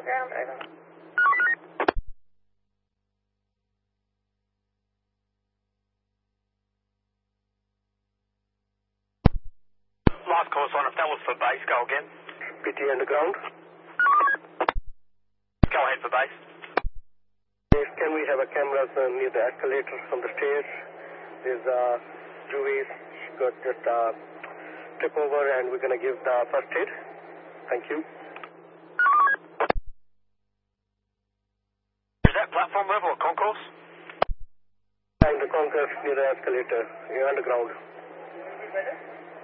ground, over. Last call sign, if that was for base, go again. PT underground. Go ahead for base. Yes, can we have a camera near the escalator from the stairs? There's Juvies got just a trip over and we're going to give the first aid. Thank you. Is that platform level or concourse? And the concourse near the escalator, underground.